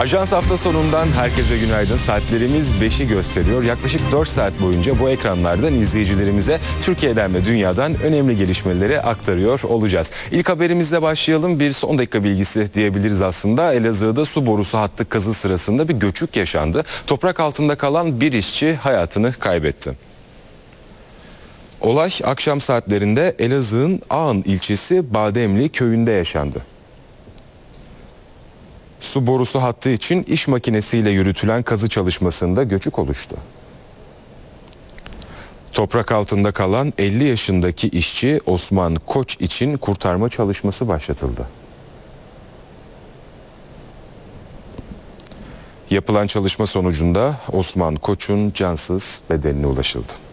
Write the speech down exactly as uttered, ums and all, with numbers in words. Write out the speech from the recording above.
Ajans hafta sonundan herkese günaydın. Saatlerimiz beşi gösteriyor. Yaklaşık dört saat boyunca bu ekranlardan izleyicilerimize Türkiye'den ve dünyadan önemli gelişmeleri aktarıyor olacağız. İlk haberimizle başlayalım. Bir son dakika bilgisi diyebiliriz aslında. Elazığ'da su borusu hattı kazı sırasında bir göçük yaşandı. Toprak altında kalan bir işçi hayatını kaybetti. Olay akşam saatlerinde Elazığ'ın Ağın ilçesi Bademli köyünde yaşandı. Su borusu hattı için iş makinesiyle yürütülen kazı çalışmasında göçük oluştu. Toprak altında kalan elli yaşındaki işçi Osman Koç için kurtarma çalışması başlatıldı. Yapılan çalışma sonucunda Osman Koç'un cansız bedenine ulaşıldı.